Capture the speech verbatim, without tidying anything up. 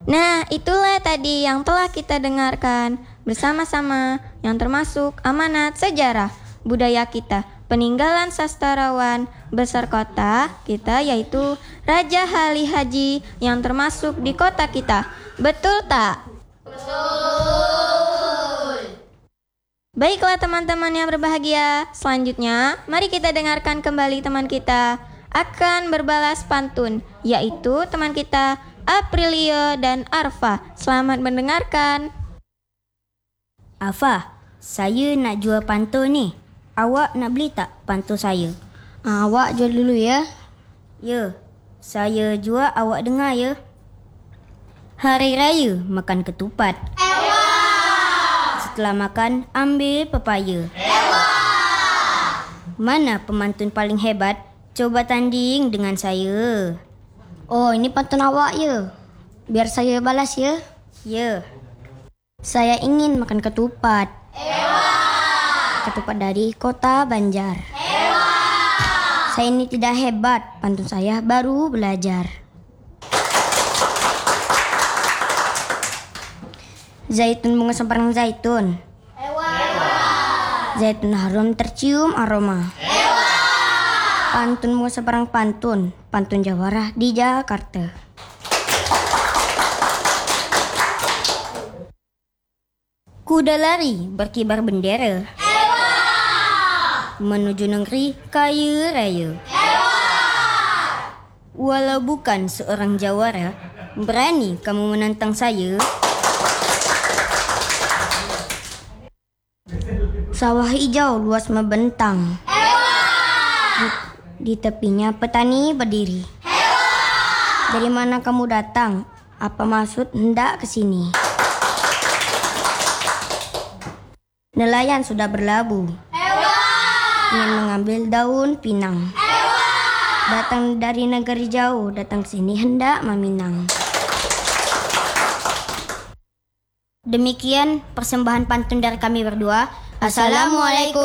Nah, itulah tadi yang telah kita dengarkan bersama-sama yang termasuk amanat sejarah budaya kita, peninggalan sastrawan besar kota kita yaitu Raja Ali Haji yang termasuk di kota kita. Betul tak? Betul. Baiklah teman-teman yang berbahagia, selanjutnya mari kita dengarkan kembali teman kita akan berbalas pantun, yaitu teman kita Aprilio dan Arfa. Selamat mendengarkan. Arfa, saya nak jual pantun ni. Awak nak beli tak pantun saya? Ah, awak jual dulu ya. Ya, saya jual, awak dengar ya. Hari raya makan ketupat. Ewa! Setelah makan ambil pepaya. Ewa! Mana pemantun paling hebat? Coba tanding dengan saya. Oh, ini pantun awak ya. Biar saya balas ya. Ya. Saya ingin makan ketupat. Ewa! Ketupat dari kota Banjar. Ewa! Saya ini tidak hebat, pantun saya baru belajar. Zaitun, bunga sembarang zaitun. Ewa! Zaitun harum tercium aroma. Ewa! Pantun bunga sembarang pantun. Pantun jawara di Jakarta. Kuda lari berkibar bendera. Ewa! Menuju negeri kaya raya. Ewa! Walau bukan seorang jawara, berani kamu menantang saya? Sawah hijau luas membentang. Ewa! Di, di tepinya petani berdiri. Ewa! Dari mana kamu datang? Apa maksud hendak ke sini? Nelayan sudah berlabuh. Ewa! Ingin mengambil daun pinang. Ewa! Datang dari negeri jauh, datang sini hendak meminang. Demikian persembahan pantun dari kami berdua. Assalamualaikum